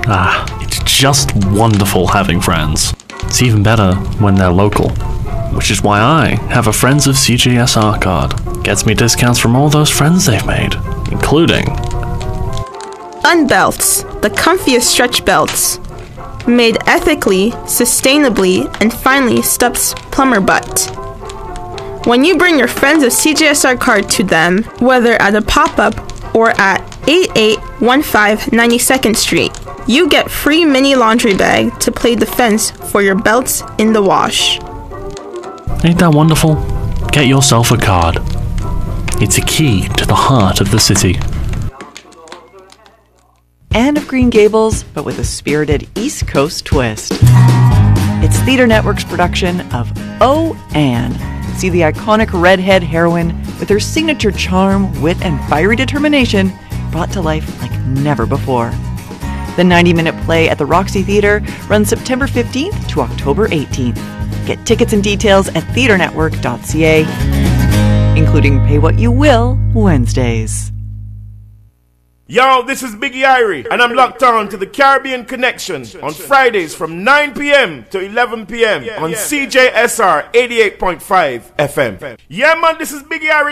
It's just wonderful having friends. It's even better when they're local, which is why I have a Friends of CJSR card. Gets me discounts from all those friends they've made, including Unbelts, the comfiest stretch belts. Made ethically, sustainably, and finally stops plumber butt. When you bring your Friends of CJSR card to them, whether at a pop-up or at 8815 92nd Street, you get free mini laundry bag to play defense for your belts in the wash. Ain't that wonderful? Get yourself a card. It's a key to the heart of the city. Anne of Green Gables, but with a spirited East Coast twist. It's Theatre Network's production of Oh, Anne. See the iconic redhead heroine with her signature charm, wit, and fiery determination brought to life like never before. The 90-minute play at the Roxy Theatre runs September 15th to October 18th. Get tickets and details at theatrenetwork.ca, including Pay What You Will Wednesdays. Yo, this is Biggie Irie, and I'm locked on to the Caribbean Connection on Fridays from 9 p.m. to 11 p.m. on CJSR 88.5 FM. Yeah, man, this is Biggie Irie.